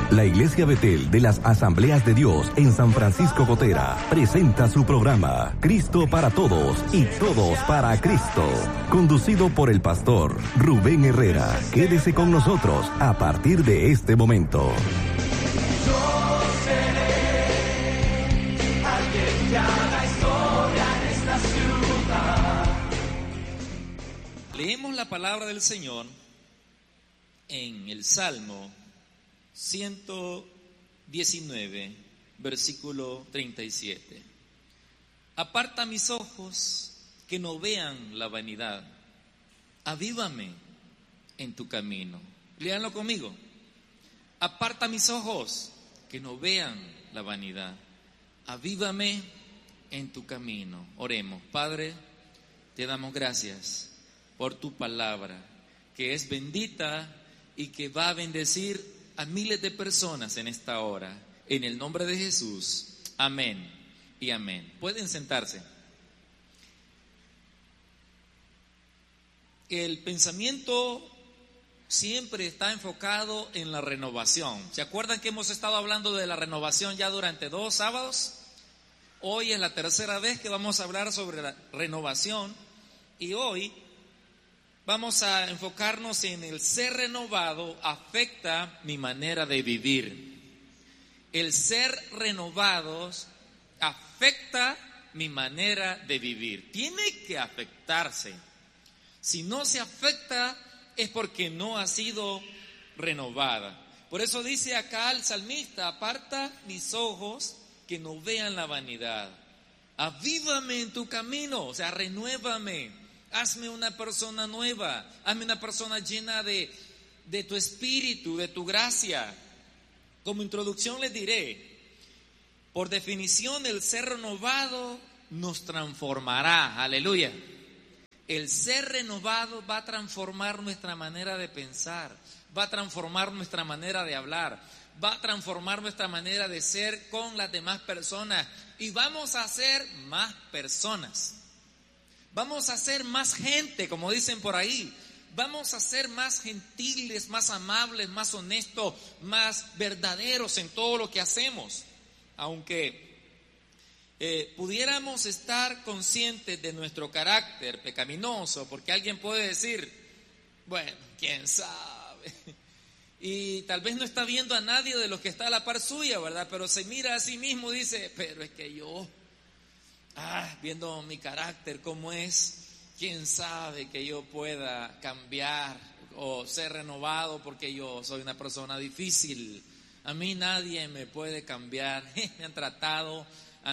La Iglesia Betel de las Asambleas de Dios en San Francisco Gotera presenta su programa Cristo para Todos y Todos para Cristo, conducido por el pastor Rubén Herrera. Quédese con nosotros a partir de este momento. Leemos la palabra del Señor en el Salmo 119, versículo 37. Aparta mis ojos que no vean la vanidad. Avívame en tu camino. Léanlo conmigo. Aparta mis ojos que no vean la vanidad. Avívame en tu camino. Oremos. Padre, te damos gracias por tu palabra, que es bendita y que va a bendecir a miles de personas en esta hora. En el nombre de Jesús. Amén y amén. Pueden sentarse. El pensamiento siempre está enfocado en la renovación. ¿Se acuerdan que hemos estado hablando de la renovación ya durante 2 sábados? Hoy es la tercera vez que vamos a hablar sobre la renovación y hoy vamos a enfocarnos en el ser renovado afecta mi manera de vivir. El ser renovados afecta mi manera de vivir. Tiene que afectarse. Si no se afecta es porque no ha sido renovada. Por eso dice acá el salmista: aparta mis ojos que no vean la vanidad. Avívame en tu camino, o sea, renuévame. Hazme una persona nueva, hazme una persona llena de tu espíritu, de tu gracia. Como introducción les diré, por definición el ser renovado nos transformará, aleluya. El ser renovado va a transformar nuestra manera de pensar, va a transformar nuestra manera de hablar, va a transformar nuestra manera de ser con las demás personas y vamos a ser más personas. Vamos a ser más gente, como dicen por ahí. Vamos a ser más gentiles, más amables, más honestos, más verdaderos en todo lo que hacemos. Aunque pudiéramos estar conscientes de nuestro carácter pecaminoso, porque alguien puede decir, bueno, quién sabe, y tal vez no está viendo a nadie de los que está a la par suya, ¿verdad? Pero se mira a sí mismo y dice, pero es que yo... viendo mi carácter cómo es, quién sabe que yo pueda cambiar o ser renovado porque yo soy una persona difícil. A mí nadie me puede cambiar. Me han tratado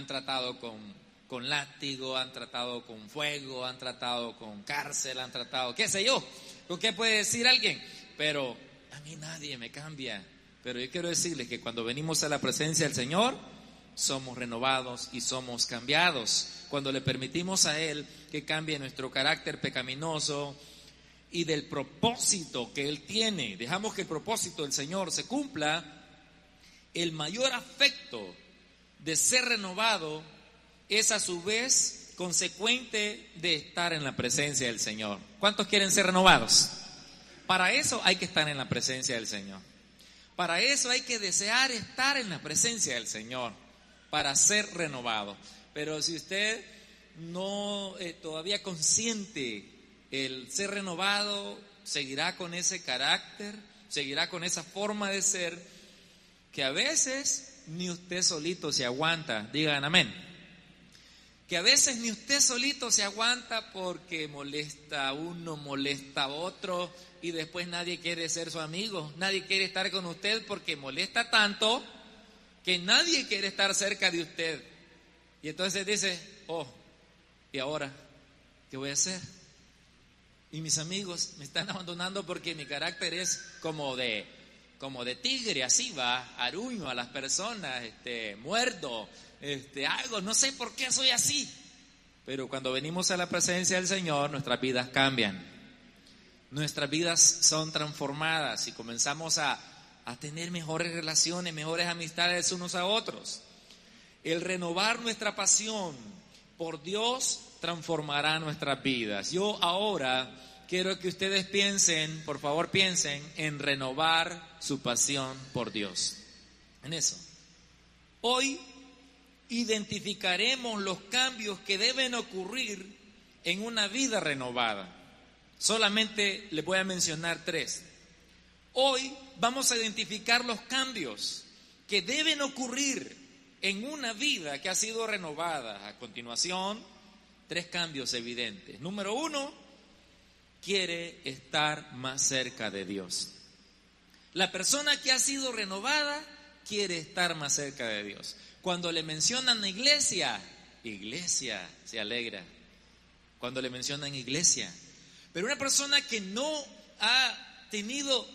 con látigo, han tratado con fuego, han tratado con cárcel, han tratado, qué sé yo, ¿con qué puede decir alguien? Pero a mí nadie me cambia. Pero yo quiero decirles que cuando venimos a la presencia del Señor, somos renovados y somos cambiados cuando le permitimos a Él que cambie nuestro carácter pecaminoso y del propósito que Él tiene. Dejamos que el propósito del Señor se cumpla. El mayor afecto de ser renovado es a su vez consecuente de estar en la presencia del Señor. ¿Cuántos quieren ser renovados? Para eso hay que estar en la presencia del Señor. Para eso hay que desear estar en la presencia del Señor, para ser renovado. Pero si usted no todavía consciente el ser renovado, seguirá con ese carácter, seguirá con esa forma de ser que a veces ni usted solito se aguanta. Digan amén. Que a veces ni usted solito se aguanta porque molesta a uno, molesta a otro y después nadie quiere ser su amigo, nadie quiere estar con usted porque molesta tanto que nadie quiere estar cerca de usted. Y entonces dice, ¿y ahora qué voy a hacer? Y mis amigos me están abandonando porque mi carácter es como de tigre, así va, aruño a las personas, muerdo, algo, no sé por qué soy así. Pero cuando venimos a la presencia del Señor, nuestras vidas cambian. Nuestras vidas son transformadas y comenzamos a tener mejores relaciones, mejores amistades unos a otros. El renovar nuestra pasión por Dios transformará nuestras vidas. Yo ahora quiero que ustedes piensen, por favor piensen en renovar su pasión por Dios. en eso. Hoy identificaremos los cambios que deben ocurrir en una vida renovada. Solamente les voy a mencionar 3. Hoy vamos a identificar los cambios que deben ocurrir en una vida que ha sido renovada. A continuación, 3 cambios evidentes. Número 1, quiere estar más cerca de Dios. La persona que ha sido renovada quiere estar más cerca de Dios. Cuando le mencionan iglesia se alegra. Cuando le mencionan iglesia. Pero una persona que no ha tenido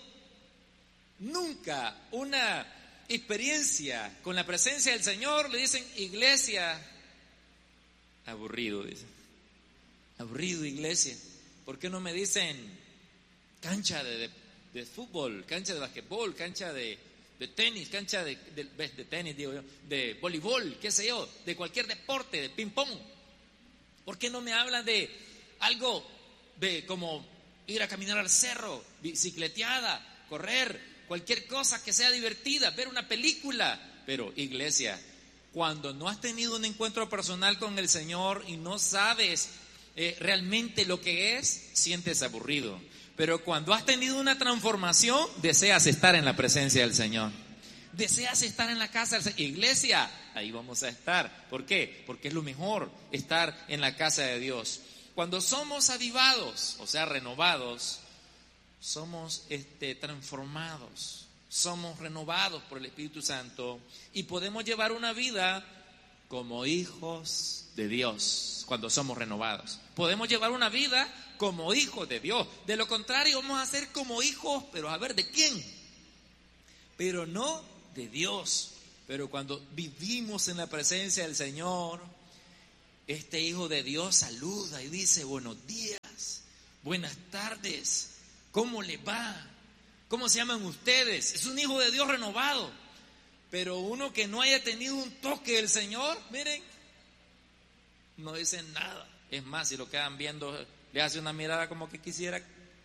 nunca una experiencia con la presencia del Señor, le dicen iglesia, aburrido, dicen. Aburrido, iglesia. ¿Por qué no me dicen cancha de fútbol, cancha de basquetbol, cancha de tenis, cancha de tenis, digo yo, de voleibol, qué sé yo, de cualquier deporte, de ping pong? ¿Por qué no me hablan de algo de como ir a caminar al cerro, bicicleteada, correr, cualquier cosa que sea divertida, ver una película? Pero iglesia, cuando no has tenido un encuentro personal con el Señor y no sabes realmente lo que es, sientes aburrido. Pero cuando has tenido una transformación, deseas estar en la presencia del Señor. Deseas estar en la casa del Señor. Iglesia, ahí vamos a estar. ¿Por qué? Porque es lo mejor estar en la casa de Dios. Cuando somos avivados, o sea, renovados, somos transformados. Somos renovados por el Espíritu Santo y podemos llevar una vida como hijos de Dios cuando somos renovados. Podemos llevar una vida como hijos de Dios. De lo contrario, vamos a ser como hijos, pero a ver, ¿de quién? Pero no de Dios. Pero cuando vivimos en la presencia del Señor, este hijo de Dios saluda y dice: buenos días, buenas tardes, ¿cómo le va? ¿Cómo se llaman ustedes? Es un hijo de Dios renovado. Pero uno que no haya tenido un toque del Señor, miren, no dicen nada. Es más, si lo quedan viendo, le hace una mirada como que quisiera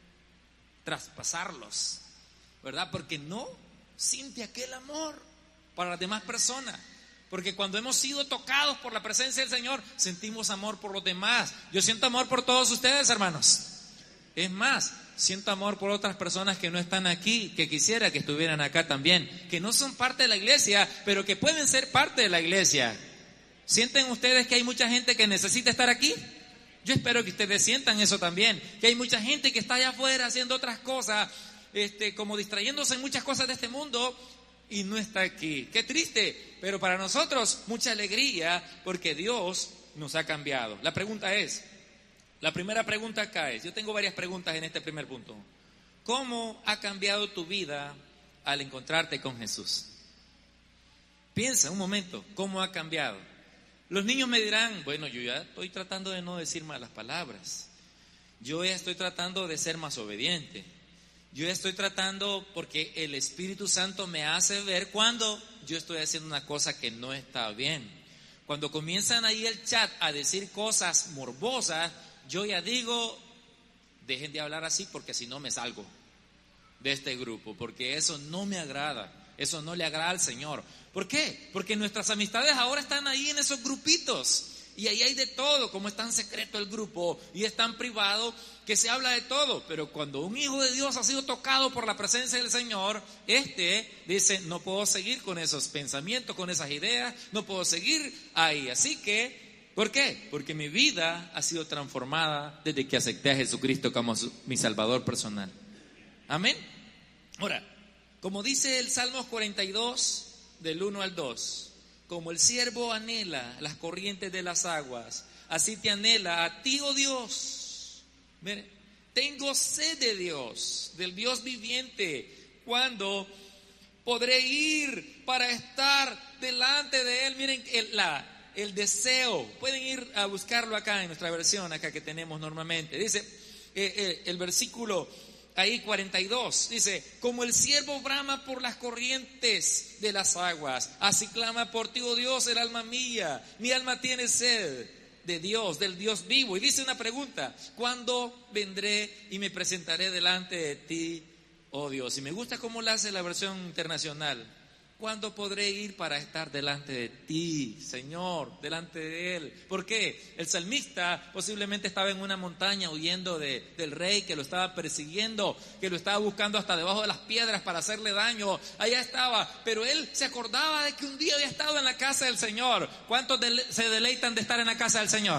traspasarlos, ¿verdad? Porque no siente aquel amor para las demás personas. Porque cuando hemos sido tocados por la presencia del Señor, sentimos amor por los demás. Yo siento amor por todos ustedes, hermanos. Es más, siento amor por otras personas que no están aquí, que quisiera que estuvieran acá también, que no son parte de la iglesia, pero que pueden ser parte de la iglesia. ¿Sienten ustedes que hay mucha gente que necesita estar aquí? Yo espero que ustedes sientan eso también, que hay mucha gente que está allá afuera haciendo otras cosas, como distrayéndose en muchas cosas de este mundo y no está aquí. Qué triste, pero para nosotros mucha alegría porque Dios nos ha cambiado. La primera pregunta acá es, yo tengo varias preguntas en este primer punto. ¿Cómo ha cambiado tu vida al encontrarte con Jesús? Piensa un momento, ¿cómo ha cambiado? Los niños me dirán, bueno, yo ya estoy tratando de no decir malas palabras. Yo ya estoy tratando de ser más obediente. Yo ya estoy tratando, porque el Espíritu Santo me hace ver cuando yo estoy haciendo una cosa que no está bien. Cuando comienzan ahí el chat a decir cosas morbosas, yo ya digo, dejen de hablar así porque si no me salgo de este grupo, porque eso no me agrada, eso no le agrada al Señor. ¿Por qué? Porque nuestras amistades ahora están ahí en esos grupitos y ahí hay de todo, como es tan secreto el grupo y es tan privado que se habla de todo. Pero cuando un hijo de Dios ha sido tocado por la presencia del Señor, dice, no puedo seguir con esos pensamientos, con esas ideas, no puedo seguir ahí. Así que, ¿por qué? Porque mi vida ha sido transformada desde que acepté a Jesucristo como mi Salvador personal. Amén. Ahora, como dice el Salmos 42, del 1 al 2, como el siervo anhela las corrientes de las aguas, así te anhela a ti, oh Dios. Mire, tengo sed de Dios, del Dios viviente. ¿Cuándo podré ir para estar delante de Él? Miren el deseo. Pueden ir a buscarlo acá en nuestra versión, acá que tenemos normalmente. Dice el versículo ahí 42, dice, como el siervo brama por las corrientes de las aguas, así clama por ti, oh Dios, el alma mía. Mi alma tiene sed de Dios, del Dios vivo. Y dice una pregunta, ¿cuándo vendré y me presentaré delante de ti, oh Dios? Y me gusta cómo la hace la versión internacional. ¿Cuándo podré ir para estar delante de ti, Señor, delante de Él? ¿Por qué? El salmista posiblemente estaba en una montaña huyendo del rey que lo estaba persiguiendo, que lo estaba buscando hasta debajo de las piedras para hacerle daño. Allá estaba, pero él se acordaba de que un día había estado en la casa del Señor. ¿Cuántos se deleitan de estar en la casa del Señor?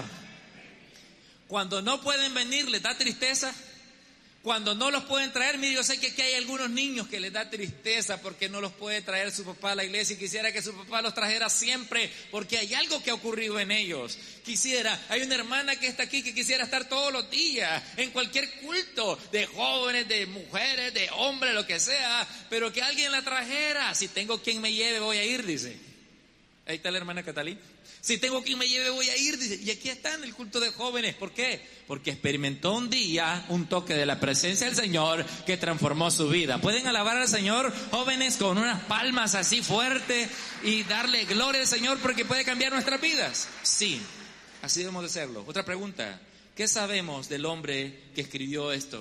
Cuando no pueden venir, ¿les da tristeza? Cuando no los pueden traer, mire, yo sé que aquí hay algunos niños que les da tristeza porque no los puede traer su papá a la iglesia y quisiera que su papá los trajera siempre porque hay algo que ha ocurrido en ellos. Hay una hermana que está aquí que quisiera estar todos los días en cualquier culto de jóvenes, de mujeres, de hombres, lo que sea, pero que alguien la trajera. Si tengo quien me lleve, voy a ir, dice. Ahí está la hermana Catalina. Si tengo quien me lleve, voy a ir, dice. Y aquí está en el culto de jóvenes. ¿Por qué? Porque experimentó un día un toque de la presencia del Señor que transformó su vida. ¿Pueden alabar al Señor, jóvenes, con unas palmas así fuertes y darle gloria al Señor porque puede cambiar nuestras vidas? Sí, así debemos de hacerlo. Otra pregunta. ¿Qué sabemos del hombre que escribió esto?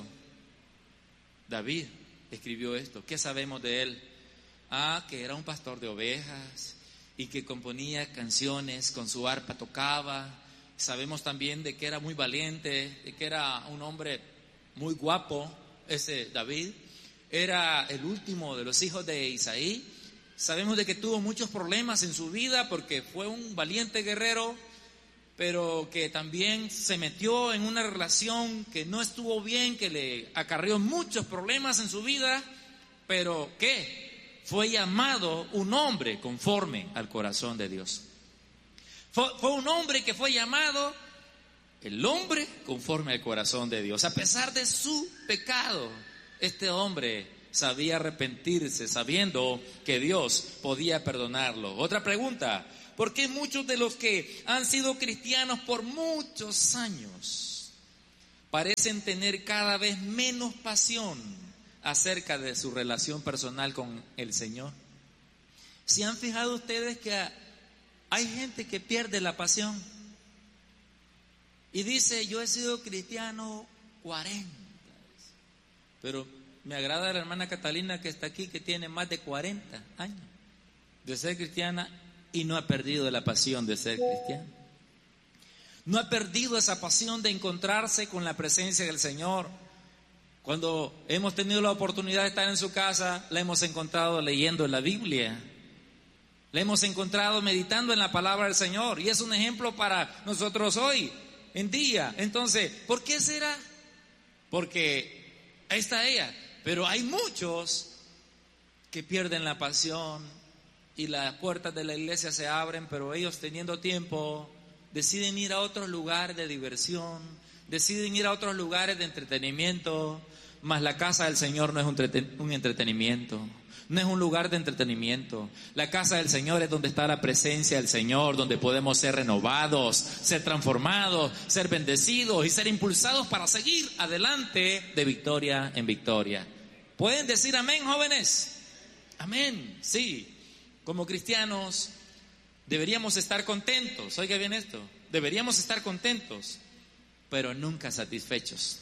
David escribió esto. ¿Qué sabemos de él? Que era un pastor de ovejas y que componía canciones, con su arpa tocaba. Sabemos también de que era muy valiente, de que era un hombre muy guapo, ese David. Era el último de los hijos de Isaí. Sabemos de que tuvo muchos problemas en su vida porque fue un valiente guerrero, pero que también se metió en una relación que no estuvo bien, que le acarreó muchos problemas en su vida, pero ¿qué? Fue llamado un hombre conforme al corazón de Dios. Fue un hombre que fue llamado el hombre conforme al corazón de Dios. A pesar de su pecado, este hombre sabía arrepentirse, sabiendo que Dios podía perdonarlo. Otra pregunta: ¿por qué muchos de los que han sido cristianos por muchos años parecen tener cada vez menos pasión acerca de su relación personal con el Señor? ¿Se han fijado ustedes que hay gente que pierde la pasión y dice: yo he sido cristiano 40, pero me agrada la hermana Catalina que está aquí, que tiene más de 40 años de ser cristiana y no ha perdido la pasión de ser cristiana? No ha perdido esa pasión de encontrarse con la presencia del Señor. Cuando hemos tenido la oportunidad de estar en su casa, la hemos encontrado leyendo la Biblia, la hemos encontrado meditando en la palabra del Señor, y es un ejemplo para nosotros hoy en día. Entonces, ¿por qué será? Porque ahí está ella, pero hay muchos que pierden la pasión y las puertas de la iglesia se abren, pero ellos, teniendo tiempo, deciden ir a otros lugares de diversión, deciden ir a otros lugares de entretenimiento. Mas la casa del Señor no es un entretenimiento, no es un lugar de entretenimiento. La casa del Señor es donde está la presencia del Señor, donde podemos ser renovados, ser transformados, ser bendecidos y ser impulsados para seguir adelante de victoria en victoria. ¿Pueden decir amén, jóvenes? Amén, sí. Como cristianos deberíamos estar contentos. Oiga bien esto, deberíamos estar contentos, pero nunca satisfechos.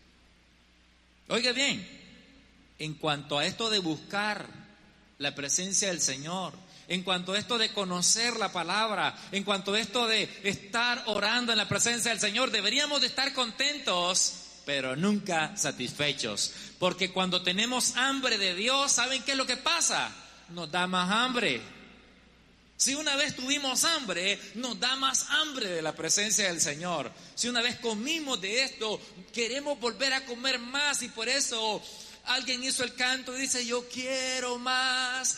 Oiga bien, en cuanto a esto de buscar la presencia del Señor, en cuanto a esto de conocer la palabra, en cuanto a esto de estar orando en la presencia del Señor, deberíamos de estar contentos, pero nunca satisfechos. Porque cuando tenemos hambre de Dios, ¿saben qué es lo que pasa? Nos da más hambre. Si una vez tuvimos hambre, nos da más hambre de la presencia del Señor. Si una vez comimos de esto, queremos volver a comer más, y por eso alguien hizo el canto y dice: yo quiero más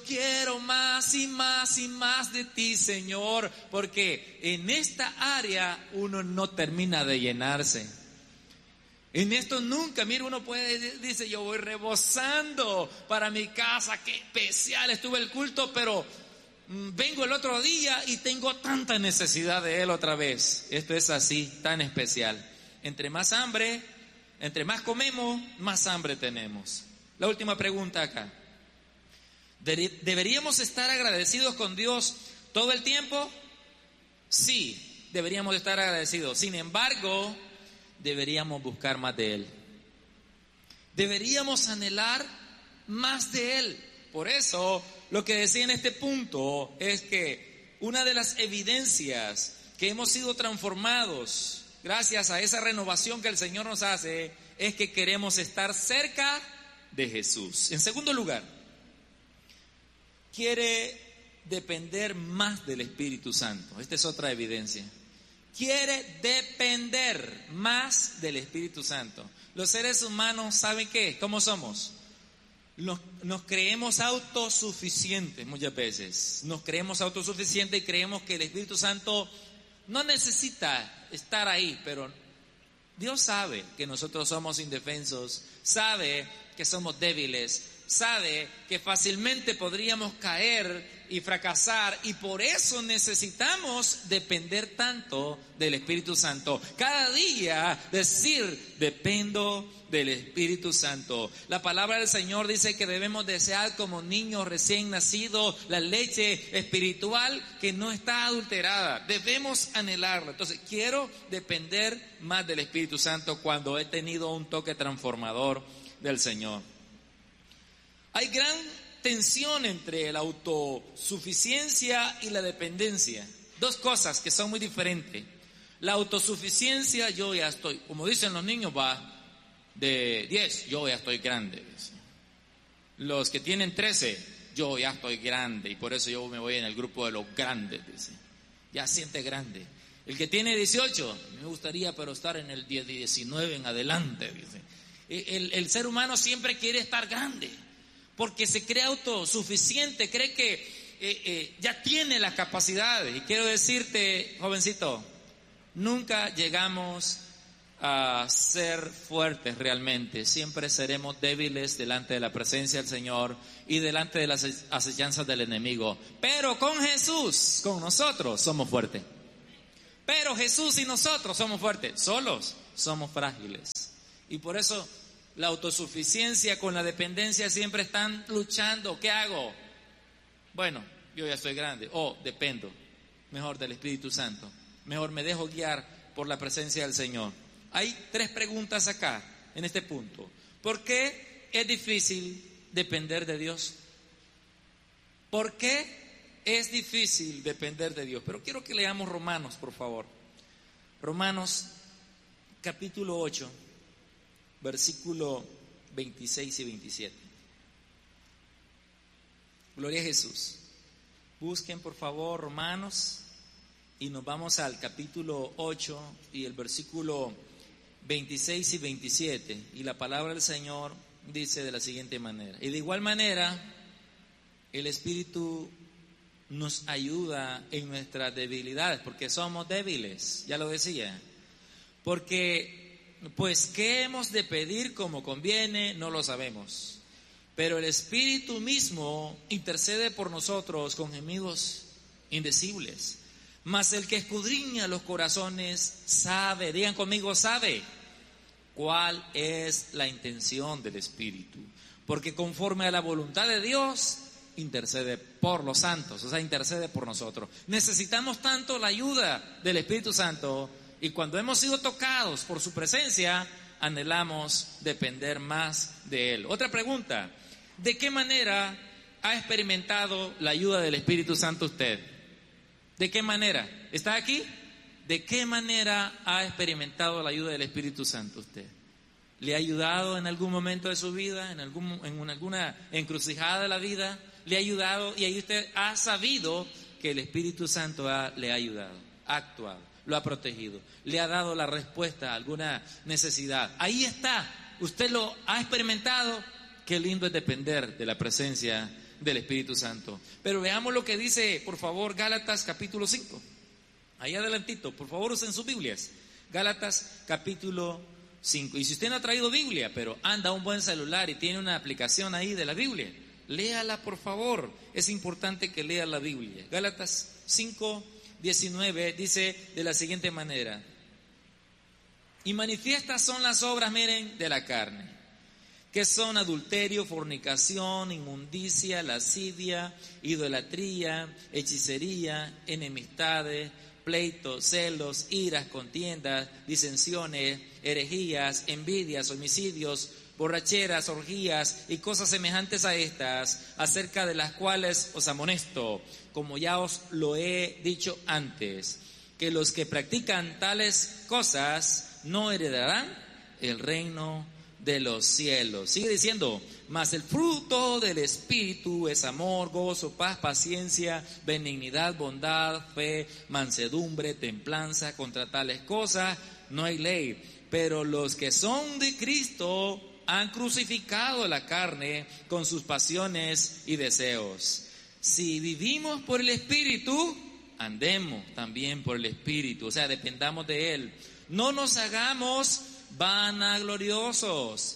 y más y más de ti, Señor, porque en esta área uno no termina de llenarse. En esto nunca, mira, uno dice: yo voy rebosando para mi casa, qué especial estuvo el culto, pero vengo el otro día y tengo tanta necesidad de Él otra vez. Esto es así, tan especial. Entre más hambre, entre más comemos, más hambre tenemos. La última pregunta acá: ¿deberíamos estar agradecidos con Dios todo el tiempo? Sí, deberíamos estar agradecidos. Sin embargo, deberíamos buscar más de Él. Deberíamos anhelar más de Él. Por eso, lo que decía en este punto es que una de las evidencias que hemos sido transformados gracias a esa renovación que el Señor nos hace es que queremos estar cerca de Jesús. En segundo lugar, quiere depender más del Espíritu Santo. Esta es otra evidencia. Quiere depender más del Espíritu Santo. Los seres humanos, ¿saben qué? ¿Cómo somos? Nos creemos autosuficientes muchas veces. Nos creemos autosuficientes y creemos que el Espíritu Santo no necesita estar ahí, pero Dios sabe que nosotros somos indefensos, sabe que somos débiles, sabe que fácilmente podríamos caer y fracasar, y por eso necesitamos depender tanto del Espíritu Santo. Cada día decir, dependo del Espíritu Santo. La palabra del Señor dice que debemos desear como niños recién nacidos la leche espiritual que no está adulterada. Debemos anhelarla. Entonces, quiero depender más del Espíritu Santo cuando he tenido un toque transformador del Señor. Hay gran tensión entre la autosuficiencia y la dependencia. Dos cosas que son muy diferentes. La autosuficiencia, yo ya estoy, como dicen los niños, va de 10, yo ya estoy grande. Los que tienen 13, yo ya estoy grande y por eso yo me voy en el grupo de los grandes, dice. Ya siente grande. El que tiene 18, me gustaría pero estar en el 19 en adelante, dice. El ser humano siempre quiere estar grande, porque se cree autosuficiente, cree que ya tiene las capacidades. Y quiero decirte, jovencito, nunca llegamos a ser fuertes realmente. Siempre seremos débiles delante de la presencia del Señor y delante de las acechanzas del enemigo. Pero con Jesús, con nosotros, somos fuertes. Pero Jesús y nosotros somos fuertes. Solos somos frágiles. Y por eso la autosuficiencia con la dependencia siempre están luchando. ¿Qué hago? Bueno, yo ya estoy grande. Dependo mejor del Espíritu Santo. Mejor me dejo guiar por la presencia del Señor. Hay 3 preguntas acá, en este punto. ¿Por qué es difícil depender de Dios? ¿Por qué es difícil depender de Dios? Pero quiero que leamos Romanos, por favor. Romanos, capítulo 8. Versículo 26 y 27. Gloria a Jesús. Busquen por favor Romanos y nos vamos al capítulo 8 y el versículo 26 y 27. Y la palabra del Señor dice de la siguiente manera. Y de igual manera, el Espíritu nos ayuda en nuestras debilidades, porque somos débiles, ya lo decía. Porque pues qué hemos de pedir como conviene, no lo sabemos. Pero el Espíritu mismo intercede por nosotros con gemidos indecibles. Mas el que escudriña los corazones sabe, digan conmigo, sabe cuál es la intención del Espíritu. Porque conforme a la voluntad de Dios, intercede por los santos, o sea, intercede por nosotros. Necesitamos tanto la ayuda del Espíritu Santo. Y cuando hemos sido tocados por su presencia, anhelamos depender más de Él. Otra pregunta, ¿de qué manera ha experimentado la ayuda del Espíritu Santo usted? ¿De qué manera? ¿Está aquí? ¿De qué manera ha experimentado la ayuda del Espíritu Santo usted? ¿Le ha ayudado en algún momento de su vida, en alguna encrucijada de la vida? ¿Le ha ayudado y ahí usted ha sabido que el Espíritu Santo le ha ayudado, ha actuado? Lo ha protegido, le ha dado la respuesta a alguna necesidad. Ahí está, usted lo ha experimentado. Qué lindo es depender de la presencia del Espíritu Santo. Pero veamos lo que dice, por favor, Gálatas capítulo 5. Ahí adelantito, por favor, usen sus Biblias. Gálatas capítulo 5. Y si usted no ha traído Biblia, pero anda un buen celular y tiene una aplicación ahí de la Biblia, léala por favor. Es importante que lea la Biblia. Gálatas 5:19 dice de la siguiente manera: y manifiestas son las obras, miren, de la carne, que son adulterio, fornicación, inmundicia, lascivia, idolatría, hechicería, enemistades, pleitos, celos, iras, contiendas, disensiones, herejías, envidias, homicidios, borracheras, orgías y cosas semejantes a estas, acerca de las cuales os amonesto, como ya os lo he dicho antes, que los que practican tales cosas no heredarán el reino de los cielos. Sigue diciendo, mas el fruto del Espíritu es amor, gozo, paz, paciencia, benignidad, bondad, fe, mansedumbre, templanza. Contra tales cosas no hay ley. Pero los que son de Cristo han crucificado la carne con sus pasiones y deseos. Si vivimos por el Espíritu, andemos también por el Espíritu, o sea, dependamos de Él. No nos hagamos vanagloriosos,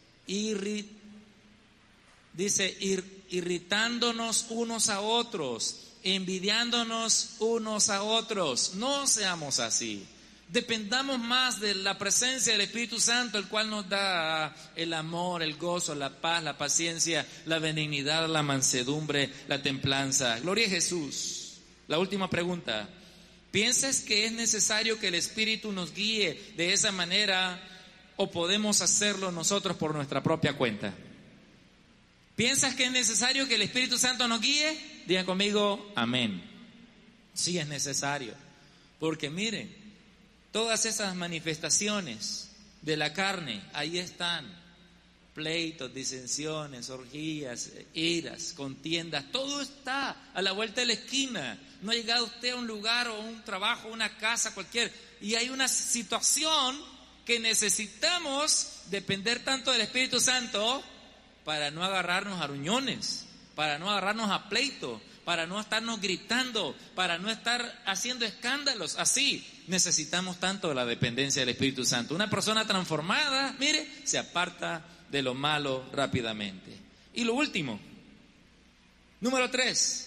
irritándonos unos a otros, envidiándonos unos a otros. No seamos así. Dependamos más de la presencia del Espíritu Santo, el cual nos da el amor, el gozo, la paz, la paciencia, la benignidad, la mansedumbre, la templanza. Gloria a Jesús. La última pregunta. ¿Piensas que es necesario que el Espíritu nos guíe de esa manera o podemos hacerlo nosotros por nuestra propia cuenta? ¿Piensas que es necesario que el Espíritu Santo nos guíe? Digan conmigo, amén. Sí, es necesario. Porque miren, todas esas manifestaciones de la carne, ahí están. Pleitos, disensiones, orgías, iras, contiendas, todo está a la vuelta de la esquina. No ha llegado usted a un lugar o un trabajo, una casa, cualquier, y hay una situación que necesitamos depender tanto del Espíritu Santo para no agarrarnos a aruñones, para no agarrarnos a pleito, para no estarnos gritando, para no estar haciendo escándalos. Así necesitamos tanto de la dependencia del Espíritu Santo. Una persona transformada, mire, se aparta de lo malo rápidamente. Y lo último, número 3,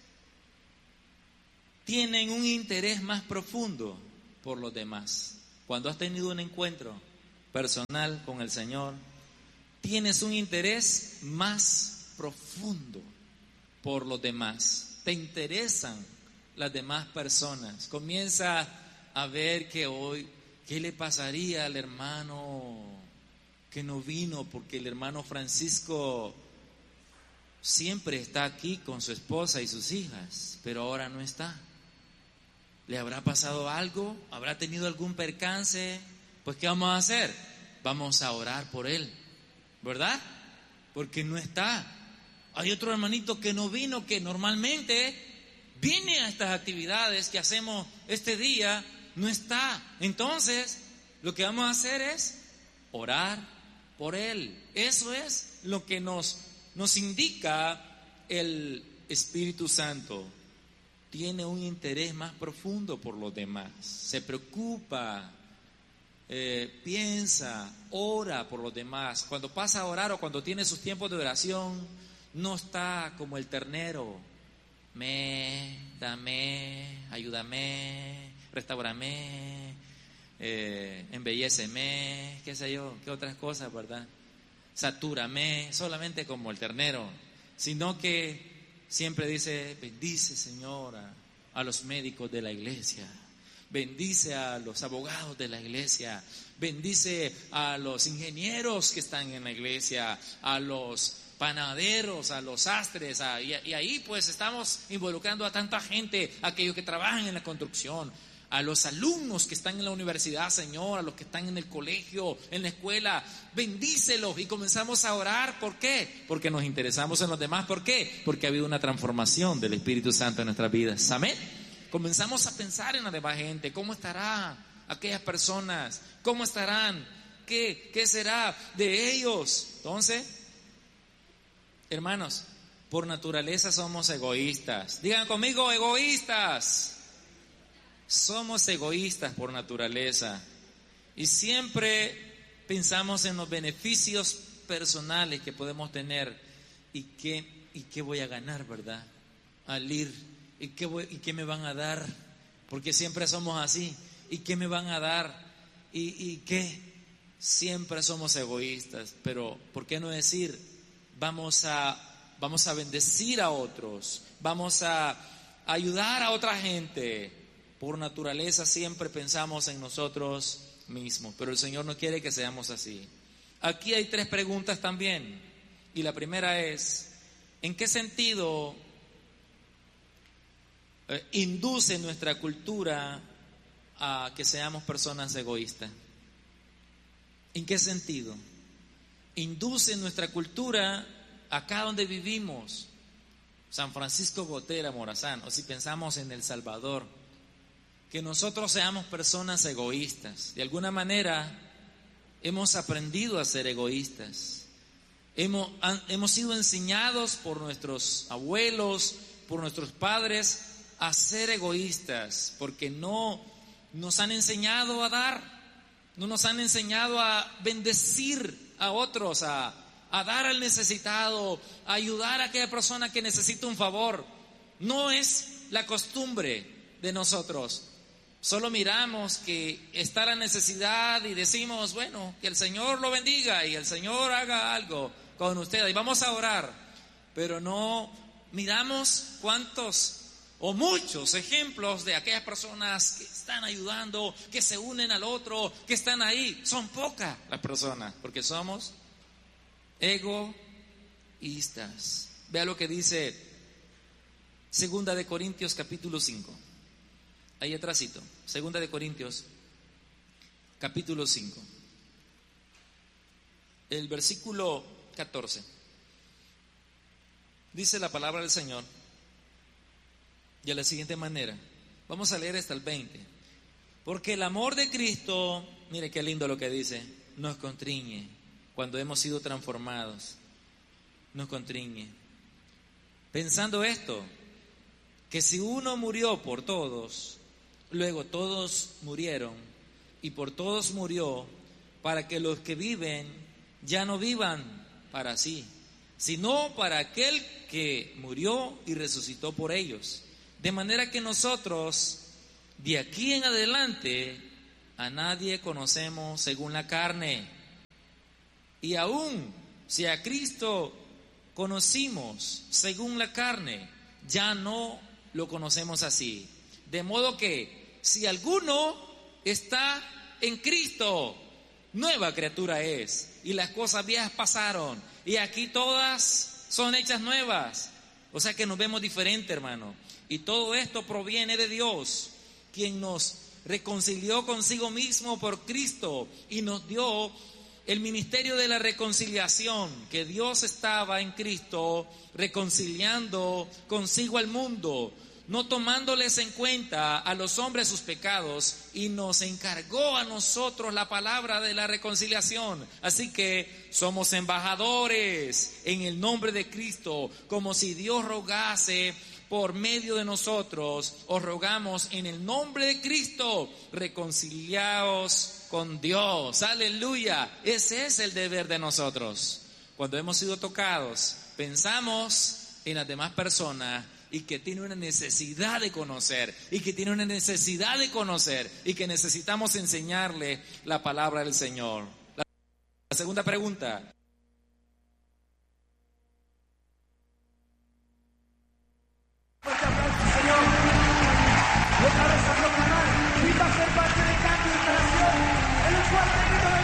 tienen un interés más profundo por los demás. Cuando has tenido un encuentro personal con el Señor, tienes un interés más profundo por los demás. Te interesan las demás personas. Comienza a ver que hoy, ¿qué le pasaría al hermano que no vino? Porque el hermano Francisco siempre está aquí con su esposa y sus hijas, pero ahora no está. ¿Le habrá pasado algo? ¿Habrá tenido algún percance? Pues ¿qué vamos a hacer? Vamos a orar por él, ¿verdad? Porque no está. Hay otro hermanito que no vino, que normalmente viene a estas actividades que hacemos este día, no está. Entonces, lo que vamos a hacer es orar por él. Eso es lo que nos indica el Espíritu Santo. Tiene un interés más profundo por los demás. Se preocupa, piensa, ora por los demás. Cuando pasa a orar o cuando tiene sus tiempos de oración, no está como el ternero. Dame, ayúdame, restáurame, embelléceme, qué sé yo, qué otras cosas, ¿verdad? Satúrame, solamente como el ternero, sino que siempre dice, bendice, Señor, a los médicos de la iglesia, bendice a los abogados de la iglesia, bendice a los ingenieros que están en la iglesia, a los panaderos, a los sastres, y ahí pues estamos involucrando a tanta gente, a aquellos que trabajan en la construcción, a los alumnos que están en la universidad, Señor, a los que están en el colegio, en la escuela, bendícelos. Y comenzamos a orar. ¿Por qué? Porque nos interesamos en los demás. ¿Por qué? Porque ha habido una transformación del Espíritu Santo en nuestras vidas. Amén. Comenzamos a pensar en la demás gente. ¿Cómo estará aquellas personas? ¿Cómo estarán? ¿Qué será de ellos? Entonces, hermanos, por naturaleza somos egoístas. Digan conmigo, egoístas. Somos egoístas por naturaleza y siempre pensamos en los beneficios personales que podemos tener y qué voy a ganar, ¿verdad? Al ir, y qué me van a dar, porque siempre somos así, y qué me van a dar, y qué, siempre somos egoístas. Pero ¿por qué no decir, vamos a bendecir a otros, vamos a ayudar a otra gente? Por naturaleza siempre pensamos en nosotros mismos, pero el Señor no quiere que seamos así. Aquí hay 3 preguntas también. Y la primera es, ¿en qué sentido induce nuestra cultura a que seamos personas egoístas? ¿En qué sentido? Induce nuestra cultura acá donde vivimos, San Francisco Gotera, Morazán, o si pensamos en El Salvador, que nosotros seamos personas egoístas. De alguna manera hemos aprendido a ser egoístas. Hemos sido enseñados por nuestros abuelos, por nuestros padres a ser egoístas, porque no nos han enseñado a dar, no nos han enseñado a bendecir a otros, a dar al necesitado, a ayudar a aquella persona que necesita un favor. No es la costumbre de nosotros. Solo miramos que está la necesidad y decimos, bueno, que el Señor lo bendiga y el Señor haga algo con usted y vamos a orar. Pero no miramos cuántos o muchos ejemplos de aquellas personas que están ayudando, que se unen al otro, que están ahí. Son pocas las personas, porque somos egoístas. Vea lo que dice 2 de Corintios capítulo 5. Ahí atrásito, 2 de Corintios capítulo 5. El versículo 14. Dice la palabra del Señor de la siguiente manera. Vamos a leer hasta el 20. Porque el amor de Cristo, mire qué lindo lo que dice, nos constriñe cuando hemos sido transformados. Nos constriñe. Pensando esto, que si uno murió por todos, luego todos murieron, y por todos murió, para que los que viven ya no vivan para sí, sino para aquel que murió y resucitó por ellos. De manera que nosotros, de aquí en adelante, a nadie conocemos según la carne. Y aún si a Cristo conocimos según la carne, ya no lo conocemos así. De modo que si alguno está en Cristo, nueva criatura es, y las cosas viejas pasaron, y aquí todas son hechas nuevas. O sea que nos vemos diferente, hermano. Y todo esto proviene de Dios, quien nos reconcilió consigo mismo por Cristo y nos dio el ministerio de la reconciliación, que Dios estaba en Cristo reconciliando consigo al mundo, no tomándoles en cuenta a los hombres sus pecados, y nos encargó a nosotros la palabra de la reconciliación. Así que somos embajadores en el nombre de Cristo, como si Dios rogase por medio de nosotros. Os rogamos en el nombre de Cristo, reconciliaos con Dios. Aleluya. Ese es el deber de nosotros. Cuando hemos sido tocados, pensamos en las demás personas y que tiene una necesidad de conocer, y que tiene una necesidad de conocer, y que necesitamos enseñarle la palabra del Señor. La segunda pregunta: